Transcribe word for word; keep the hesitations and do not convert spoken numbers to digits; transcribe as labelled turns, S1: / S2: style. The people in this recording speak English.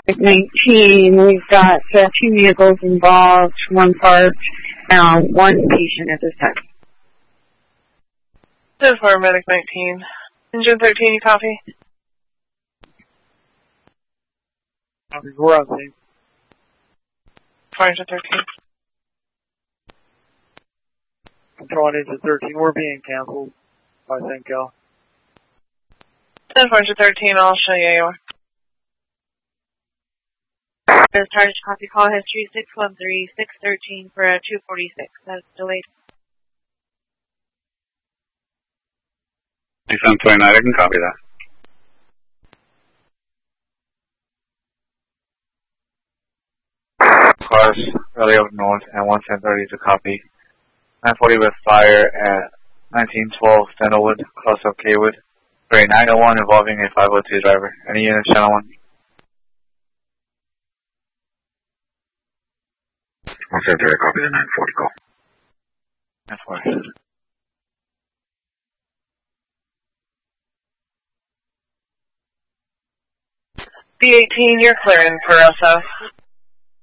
S1: nineteen, we've got uh, two vehicles involved, one parked, uh, one patient at this time.
S2: ten four, Medic nineteen. Engine thirteen, you copy?
S3: Copy, we're on scene.
S2: four, Engine thirteen.
S3: Control on Engine thirteen, we're being canceled by Senko.
S2: ten four, Engine thirteen, I'll show you A O R.
S4: The charge copy call history six one three, six thirteen for a two forty-six. That's delayed.
S5: six seven twenty-nine, I can copy that. Cars early up north and one ten thirty to copy. nine forty with fire at nineteen twelve Stendelwood, cross up Kaywood. Great, nine oh one involving a five oh two driver. Any units, channel one? one seven three, copy the nine forty call. nine forty.
S2: B eighteen, you're clearing for S S.